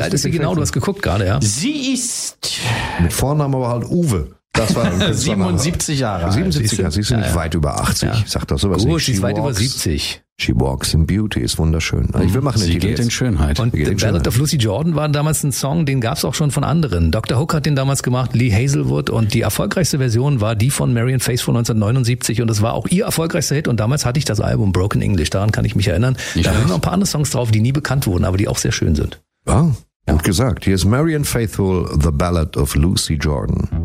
alt ist sie genau? Du hast geguckt gerade, ja? Sie ist mit Vornamen aber halt Uwe. Das war 77 Jahre alt. 77 Jahre, sie ist nicht weit über 80. Ja. Sagt doch sowas nicht. Sie ist weit über 70. She walks in beauty, ist wunderschön. Ich will machen den Sie geht in Schönheit. Und The Ballad of Lucy Jordan war damals ein Song, den gab es auch schon von anderen. Dr. Hook hat den damals gemacht, Lee Hazelwood, und die erfolgreichste Version war die von Marianne Faithfull 1979 und das war auch ihr erfolgreichster Hit und damals hatte ich das Album Broken English, daran kann ich mich erinnern. Da sind noch ein paar andere Songs drauf, die nie bekannt wurden, aber die auch sehr schön sind. Ja, gut gesagt. Hier ist Marianne Faithfull, The Ballad of Lucy Jordan.